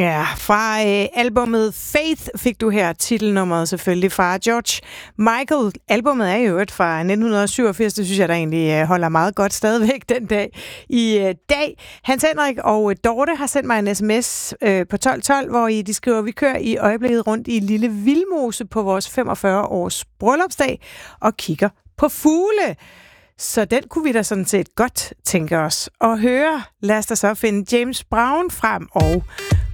Ja, fra albumet Faith fik du her titelnummeret selvfølgelig fra George Michael. Albumet er jo et fra 1987, det synes jeg, der egentlig holder meget godt stadigvæk den dag i dag. Hans Henrik og Dorte har sendt mig en sms på 1212, hvor de skriver, vi kører i øjeblikket rundt i Lille Vildmose på vores 45 års bryllupsdag og kigger på fugle. Så den kunne vi da sådan set godt tænke os at høre. Lad os da så finde James Brown frem og